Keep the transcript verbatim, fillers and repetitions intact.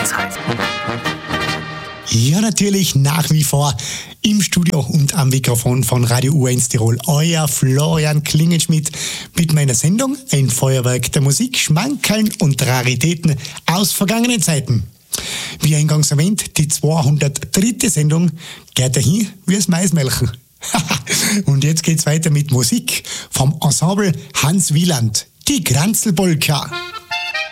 Ja, natürlich nach wie vor im Studio und am Mikrofon von Radio U eins Tirol. Euer Florian Klingenschmidt mit meiner Sendung Ein Feuerwerk der Musik, Schmankerln und Raritäten aus vergangenen Zeiten. Wie eingangs erwähnt, die zweihundertdritte Sendung geht dahin wie das Maismelken. Und jetzt geht's weiter mit Musik vom Ensemble Hans Wieland, die Granzelpolka.